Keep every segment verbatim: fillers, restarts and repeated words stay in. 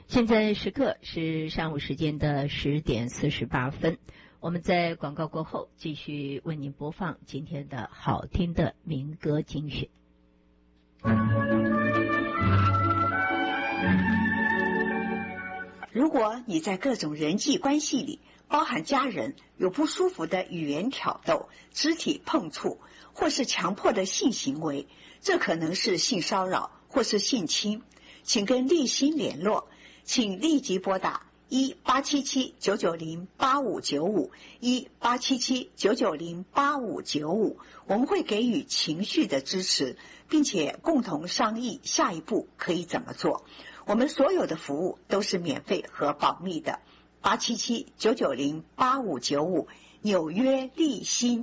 现在时刻是上午时间的十点四十八分，我们在广告过后继续为您播放今天的好听的民歌精选。 如果你在各种人际关系里，包含家人，有不舒服的语言挑逗、肢体碰触，或是强迫的性行为，这可能是性骚扰或是性侵，请跟立新联络，请立即拨打一八七七九九零八五九五一八七七九九零八五九五，我们会给予情绪的支持，并且共同商议下一步可以怎么做。我们所有的服务都是免费和保密的。八七七九九零八五九五，纽约立新。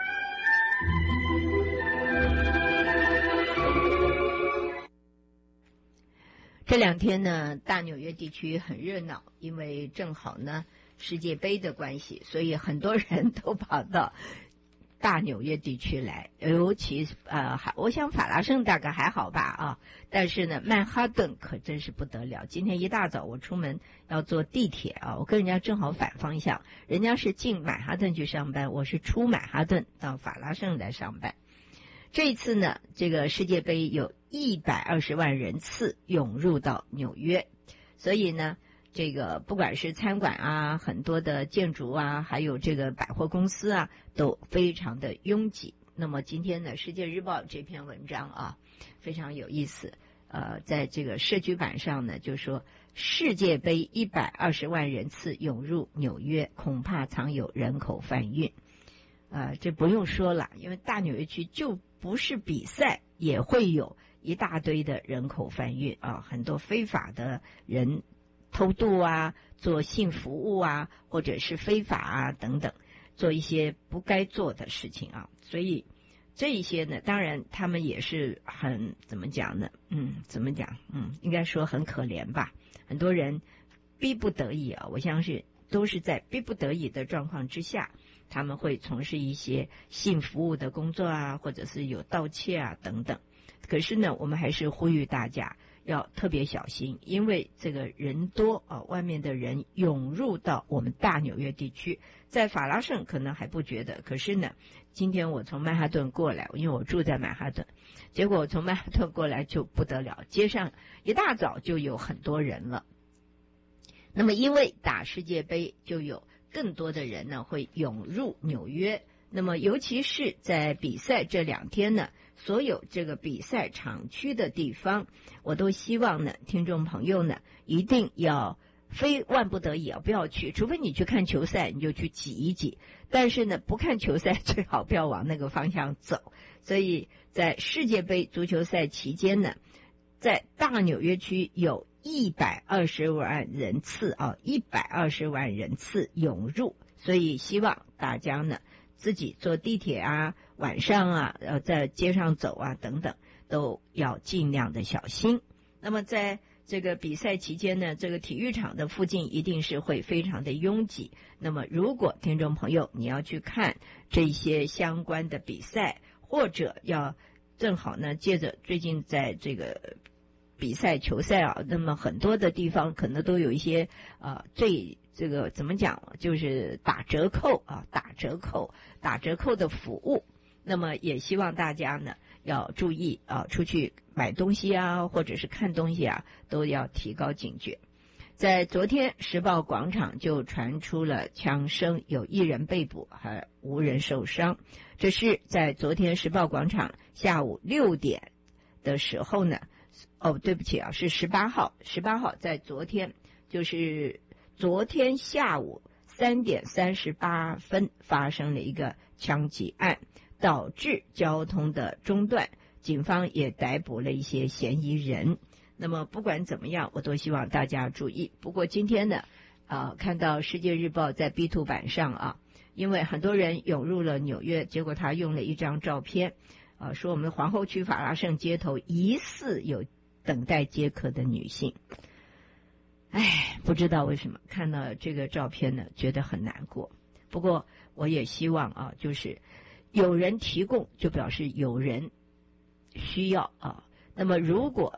这两天呢，大纽约地区很热闹，因为正好呢世界杯的关系，所以很多人都跑到大纽约地区来，尤其呃，我想法拉盛大概还好吧啊，但是呢，曼哈顿可真是不得了。今天一大早我出门要坐地铁啊，我跟人家正好反方向，人家是进曼哈顿去上班，我是出曼哈顿到法拉盛来上班。这一次呢，这个世界杯有一百二十万人次涌入到纽约，所以呢，这个不管是餐馆啊，很多的建筑啊，还有这个百货公司啊，都非常的拥挤。那么今天呢，《世界日报》这篇文章啊，非常有意思。呃，在这个社区版上呢，就说世界杯一百二十万人次涌入纽约，恐怕藏有人口贩运。呃，这不用说了，因为大纽约区就不是比赛，也会有一大堆的人口贩运啊，很多非法的人偷渡啊，做性服务啊，或者是非法啊等等，做一些不该做的事情啊。所以这一些呢，当然他们也是很怎么讲呢？嗯，怎么讲？嗯，应该说很可怜吧。很多人逼不得已啊，我相信都是在逼不得已的状况之下，他们会从事一些性服务的工作啊，或者是有盗窃啊等等。可是呢，我们还是呼吁大家要特别小心，因为这个人多啊，外面的人涌入到我们大纽约地区，在法拉盛可能还不觉得，可是呢，今天我从曼哈顿过来，因为我住在曼哈顿，结果我从曼哈顿过来就不得了，街上一大早就有很多人了。那么因为打世界杯，就有更多的人呢会涌入纽约，那么尤其是在比赛这两天呢，所有这个比赛场区的地方，我都希望呢，听众朋友呢，一定要非万不得已啊，不要去，除非你去看球赛，你就去挤一挤。但是呢，不看球赛最好不要往那个方向走。所以在世界杯足球赛期间呢，在大纽约区有一百二十万人次啊，一百二十万人次涌入，所以希望大家呢，自己坐地铁啊，晚上啊，呃，在街上走啊，等等，都要尽量的小心。那么在这个比赛期间呢，这个体育场的附近一定是会非常的拥挤。那么如果听众朋友你要去看这些相关的比赛，或者要正好呢，借着最近在这个比赛球赛啊，那么很多的地方可能都有一些呃最这个怎么讲，就是打折扣啊，打折扣打折扣的服务。那么也希望大家呢要注意啊，出去买东西啊，或者是看东西啊，都要提高警觉。在昨天时报广场就传出了枪声，有一人被捕，还无人受伤。这是在昨天时报广场下午六点的时候呢，哦，对不起啊，是十八号，十八号在昨天，就是昨天下午三点三十八分发生了一个枪击案，导致交通的中断，警方也逮捕了一些嫌疑人。那么不管怎么样，我都希望大家注意。不过今天呢，呃，看到《世界日报》在 B 二 版上啊，因为很多人涌入了纽约，结果他用了一张照片，呃，说我们皇后区法拉盛街头疑似有等待接客的女性。唉，不知道为什么看到这个照片呢，觉得很难过。不过我也希望啊，就是有人提供，就表示有人需要啊。那么如果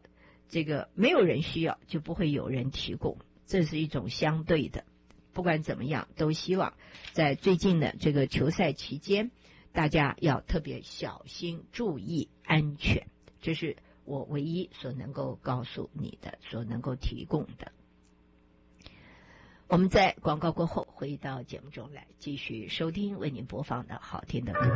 这个没有人需要，就不会有人提供，这是一种相对的。不管怎么样，都希望在最近的这个球赛期间，大家要特别小心，注意安全。这是我唯一所能够告诉你的，所能够提供的。我们在广告过后回到节目中来，继续收听为您播放的好听的歌。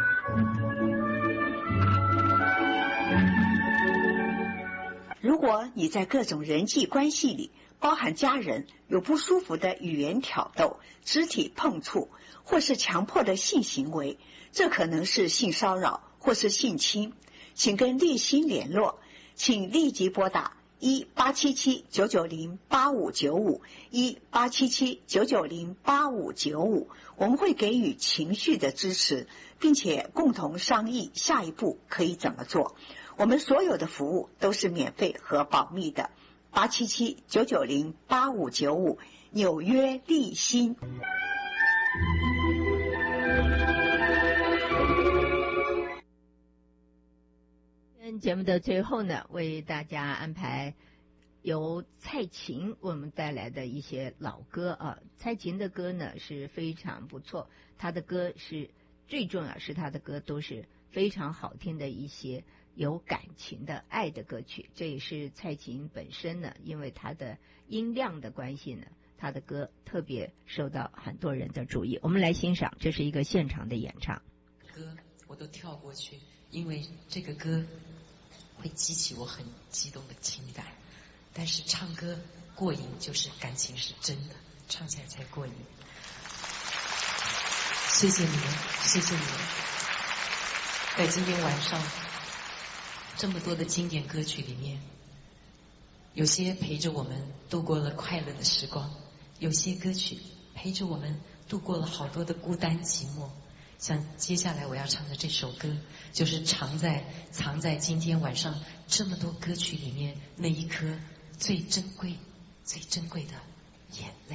如果你在各种人际关系里，包含家人，有不舒服的语言挑逗、肢体碰触，或是强迫的性行为，这可能是性骚扰或是性侵，请跟立新联络，请立即拨打一八七七九九零八五九五一八七七九九零八五九五，我们会给予情绪的支持，并且共同商议下一步可以怎么做。我们所有的服务都是免费和保密的。八七七九九零八五九五，纽约立新。 节目的最后呢，为大家安排由蔡琴为我们带来的一些老歌啊。蔡琴的歌呢是非常不错，她的歌是最重要，是她的歌都是非常好听的一些有感情的爱的歌曲。这也是蔡琴本身呢，因为她的音量的关系呢，她的歌特别受到很多人的注意。我们来欣赏，这是一个现场的演唱。 歌我都跳过去，因为这个歌会激起我很激动的情感，但是唱歌过瘾，就是感情是真的，唱起来才过瘾。谢谢你们，谢谢你们，在今天晚上这么多的经典歌曲里面，有些陪着我们度过了快乐的时光，有些歌曲陪着我们度过了好多的孤单寂寞。像接下来我要唱的这首歌，就是藏在藏在今天晚上这么多歌曲里面那一颗最珍贵最珍贵的眼泪。